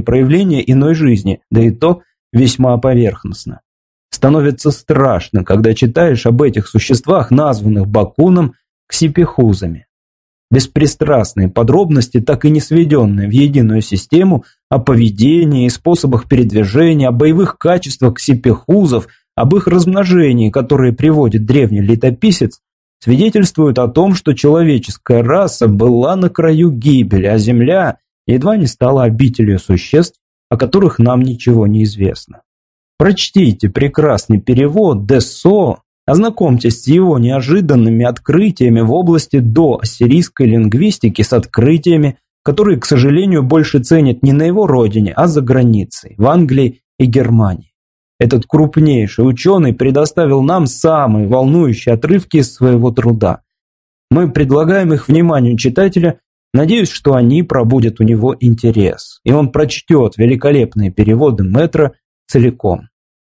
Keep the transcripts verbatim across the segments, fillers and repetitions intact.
проявление иной жизни, да и то весьма поверхностно. Становится страшно, когда читаешь об этих существах, названных Бакуном ксипехузами. Беспристрастные подробности, так и не сведенные в единую систему, о поведении и способах передвижения, о боевых качествах ксипехузов, об их размножении, которые приводит древний летописец, свидетельствуют о том, что человеческая раса была на краю гибели, а Земля едва не стала обителью существ, о которых нам ничего не известно. Прочтите прекрасный перевод Дессо, ознакомьтесь с его неожиданными открытиями в области доассирийской лингвистики, с открытиями, которые, к сожалению, больше ценят не на его родине, а за границей, в Англии и Германии. Этот крупнейший ученый предоставил нам самые волнующие отрывки из своего труда. Мы предлагаем их вниманию читателя, надеюсь, что они пробудят у него интерес, и он прочтет великолепные переводы Мэтра целиком.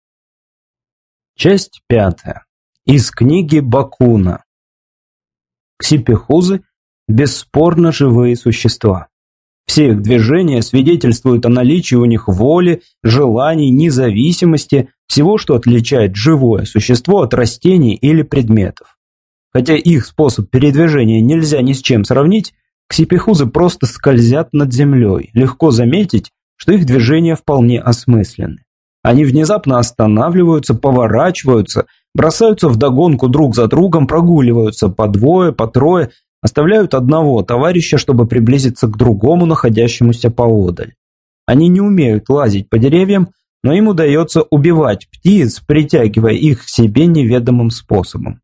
Часть пятая. Из книги Бакуна. Ксипехузы – бесспорно живые существа. Все их движения свидетельствуют о наличии у них воли, желаний, независимости, всего, что отличает живое существо от растений или предметов. Хотя их способ передвижения нельзя ни с чем сравнить, ксипехузы просто скользят над землей. Легко заметить, что их движения вполне осмысленны. Они внезапно останавливаются, поворачиваются, бросаются вдогонку друг за другом, прогуливаются по двое, по трое, оставляют одного товарища, чтобы приблизиться к другому, находящемуся поодаль. Они не умеют лазить по деревьям, но им удается убивать птиц, притягивая их к себе неведомым способом.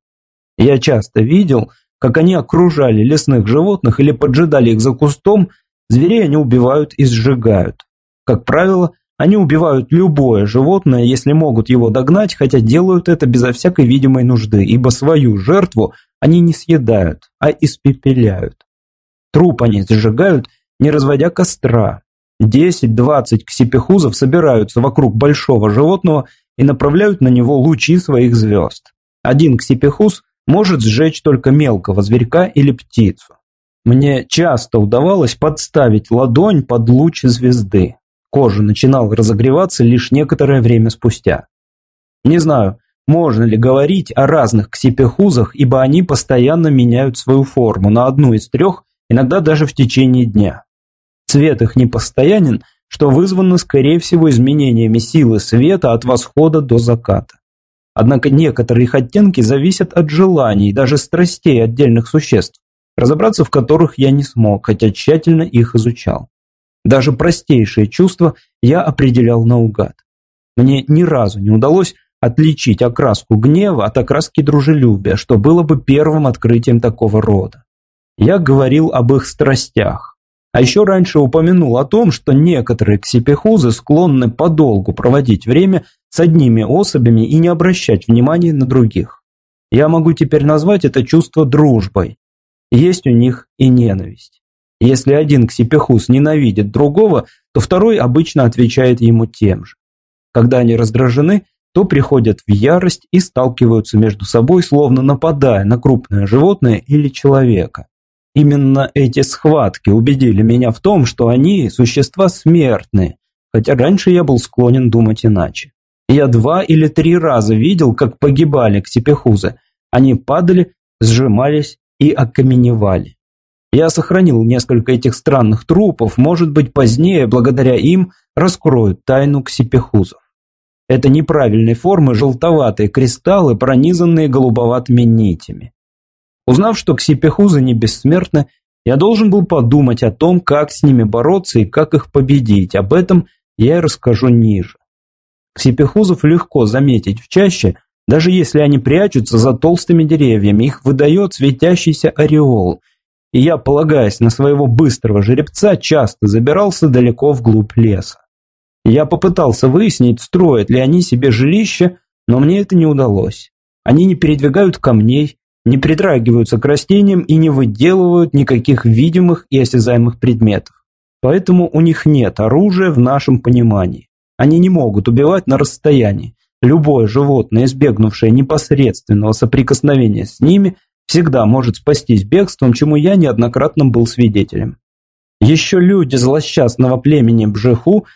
Я часто видел, как они окружали лесных животных или поджидали их за кустом, зверей они убивают и сжигают. Как правило, они убивают любое животное, если могут его догнать, хотя делают это безо всякой видимой нужды, ибо свою жертву они не съедают, а испепеляют. Труп они сжигают, не разводя костра. десять-двадцать ксипехузов собираются вокруг большого животного и направляют на него лучи своих звезд. Один ксипехуз может сжечь только мелкого зверька или птицу. Мне часто удавалось подставить ладонь под луч звезды. Кожа начинала разогреваться лишь некоторое время спустя. Не знаю, можно ли говорить о разных ксипехузах, ибо они постоянно меняют свою форму на одну из трех, иногда даже в течение дня. Цвет их непостоянен, что вызвано, скорее всего, изменениями силы света от восхода до заката. Однако некоторые их оттенки зависят от желаний, даже страстей отдельных существ, разобраться в которых я не смог, хотя тщательно их изучал. Даже простейшие чувства я определял наугад. Мне ни разу не удалось отличить окраску гнева от окраски дружелюбия, что было бы первым открытием такого рода. Я говорил об их страстях. А еще раньше упомянул о том, что некоторые ксипехузы склонны подолгу проводить время с одними особями и не обращать внимания на других. Я могу теперь назвать это чувство дружбой. Есть у них и ненависть. Если один ксипехуз ненавидит другого, то второй обычно отвечает ему тем же. Когда они раздражены, то приходят в ярость и сталкиваются между собой, словно нападая на крупное животное или человека. Именно эти схватки убедили меня в том, что они – существа смертные, хотя раньше я был склонен думать иначе. Я два или три раза видел, как погибали ксипехузы. Они падали, сжимались и окаменевали. Я сохранил несколько этих странных трупов, может быть, позднее, благодаря им, раскроют тайну ксипехузов. Это неправильной формы желтоватые кристаллы, пронизанные голубоватыми нитями. Узнав, что ксипехузы не бессмертны, я должен был подумать о том, как с ними бороться и как их победить. Об этом я и расскажу ниже. Ксипехузов легко заметить в чаще, даже если они прячутся за толстыми деревьями, их выдает светящийся ореол. И я, полагаясь на своего быстрого жеребца, часто забирался далеко вглубь леса. Я попытался выяснить, строят ли они себе жилище, но мне это не удалось. Они не передвигают камней, не притрагиваются к растениям и не выделывают никаких видимых и осязаемых предметов. Поэтому у них нет оружия в нашем понимании. Они не могут убивать на расстоянии. Любое животное, избегнувшее непосредственного соприкосновения с ними, всегда может спастись бегством, чему я неоднократно был свидетелем. Еще люди злосчастного племени Бжеху